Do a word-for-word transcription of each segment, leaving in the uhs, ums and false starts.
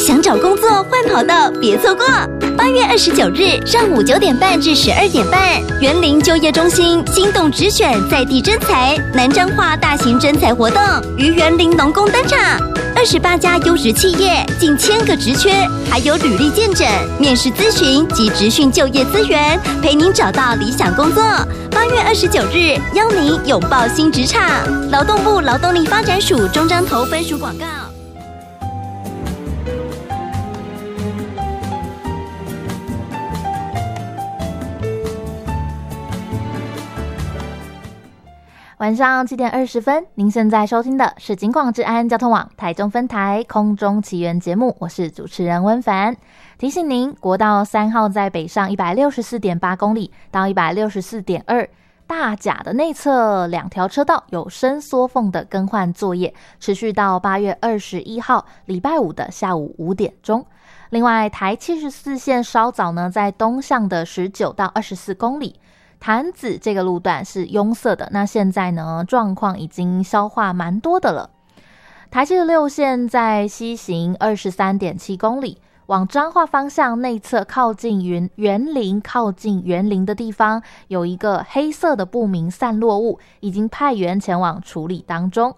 想找工作换跑道，别错过。八月二十九日上午九点半至十二点半，园林就业中心心动直选在地征才南彰化大型征才活动于园林农工登场。二十八家优质企业，近千个职缺，还有履历见诊、面试咨询及职训就业资源，陪您找到理想工作。八月二十九日，邀您拥抱新职场。劳动部劳动力发展署中彰投分署广告。 晚上七点二十分，您现在收听的是警广治安交通网台中分台空中奇缘节目，我是主持人温凡。提醒您，国道三号在北上 一百六十四点八公里到 一百六十四点二，大甲的内侧两条车道有伸缩缝的更换作业，持续到八月二十一号礼拜五的下午五点钟。另外，台七十四线稍早呢，在东向的十九到二十四公里。潭子这个路段是拥塞的，那现在呢状况已经消化蛮多的了。台七十六线在西行 二十三点七公里，往彰化方向内侧靠近园园林靠近园林的地方有一个黑色的不明散落物，已经派员前往处理当中。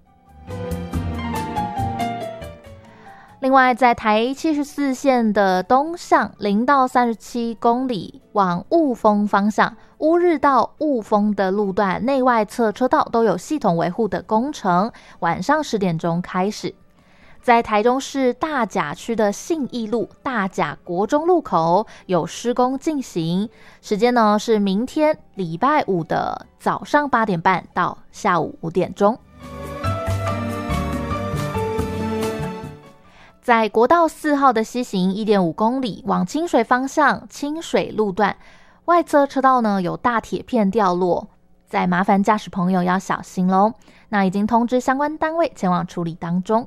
另外，在台七十四线的东向零到三十七公里往雾峰方向，乌日到雾峰的路段内外侧车道都有系统维护的工程，晚上十点钟开始。在台中市大甲区的信义路大甲国中路口有施工进行，时间呢是明天礼拜五的早上八点半到下午五点钟。在国道四号的西行 一点五公里往清水方向清水路段，外侧车道呢有大铁片掉落，在麻烦驾驶朋友要小心咯。那已经通知相关单位前往处理当中。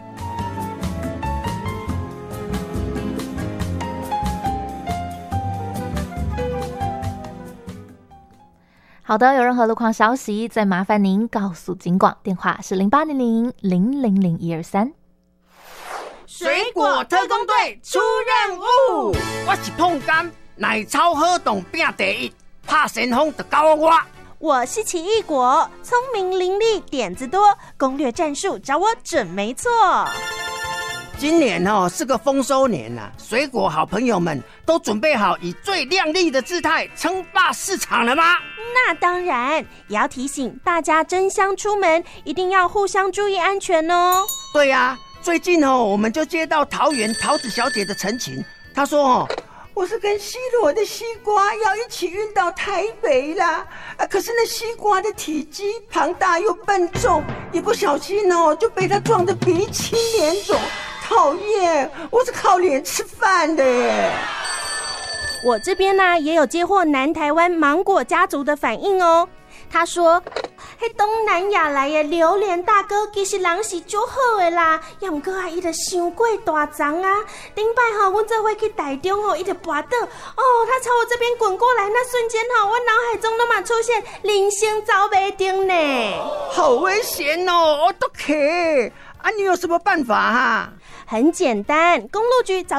好的，有任何路况消息再麻烦您告诉警广，电话是零八零零零零零一二三。 水果特工队出任务，我是碰柑，奶超好动拼第一，拍旋风就交我。 我是奇异果，聪明伶俐，点子多，攻略战术找我准没错。 今年哦是个丰收年啦、啊，水果好朋友们都准备好以最亮丽的姿态称霸市场了吗？ 那当然，也要提醒大家争相出门，一定要互相注意安全哦。 对呀、啊。最近哦，我们就接到桃园桃子小姐的陈情，她说哦，我是跟西螺的西瓜要一起运到台北啦，啊，可是那西瓜的体积庞大又笨重，一不小心哦就被它撞得鼻青脸肿，讨厌，我是靠脸吃饭的耶。 我这边呢、啊、也有接获南台湾芒果家族的反应哦。他说迄东南亚来的榴莲大哥其实人是足好的啦，也不过啊伊就伤过大张啊。顶摆吼，阮做伙去台中吼，伊就跋倒哦，他朝我这边滚过来，那瞬间吼，我脑海中都嘛出现人生走不定呢。 好危险哦，我都可啊，你有什么办法哈、啊？ 很简单，公路局早